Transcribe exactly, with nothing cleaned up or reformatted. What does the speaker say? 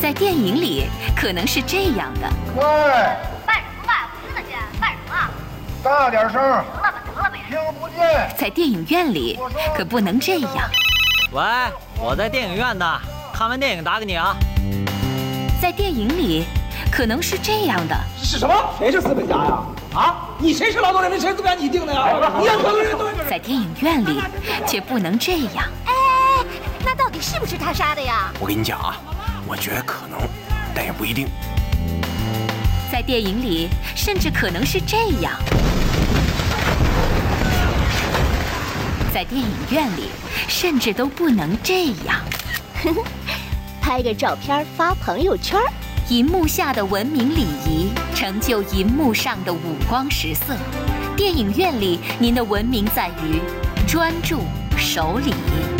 在电影里可能是这样的。 喂， 办什么办？我听得见，办什么？ 大点声！ 得了吧，得了吧， 听不见。 在电影院里可不能这样。 喂，我在电影院呢，看完电影打给你啊。 在电影里可能是这样的。 是什么？谁是资本家呀？啊，你谁是劳动人民？谁资本家？你定的呀？你让劳动人民都在电影院里却不能这样。 哎，那到底是不是他杀的呀？ 我跟你讲啊，我觉得可能，但也不一定。 在电影里甚至可能是这样。在电影院里甚至都不能这样。 拍个照片发朋友圈。 银幕下的文明礼仪，成就银幕上的五光十色。电影院里，您的文明在于专注、守礼。